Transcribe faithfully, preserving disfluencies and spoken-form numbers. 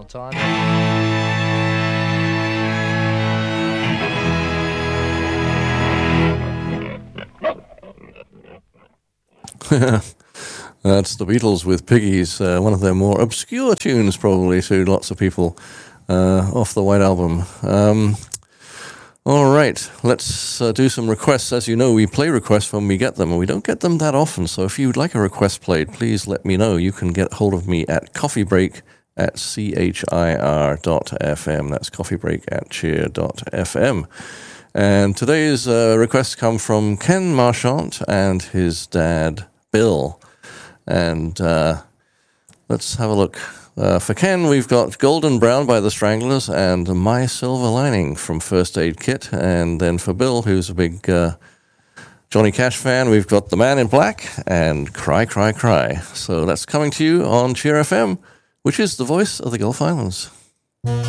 time. That's the Beatles with Piggies, uh, one of their more obscure tunes probably to lots of people uh, off the White Album. Um, all right, let's uh, do some requests. As you know, we play requests when we get them, and we don't get them that often, so if you'd like a request played, please let me know. You can get hold of me at Coffee Break at C H I R dot F M. That's Coffee Break at cheer dot F M. And today's uh, requests come from Ken Marchant and his dad, Bill. And uh, let's have a look. Uh, for Ken, we've got Golden Brown by the Stranglers and My Silver Lining from First Aid Kit. And then for Bill, who's a big uh, Johnny Cash fan, we've got The Man in Black and Cry, Cry, Cry. So that's coming to you on Cheer F M, which is the voice of the Gulf Islands.